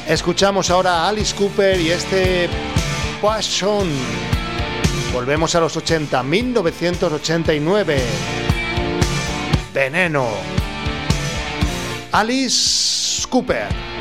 Escuchamos ahora a Alice Cooper y este Passion. Volvemos a los 80, 1989. Veneno. Alice Cooper.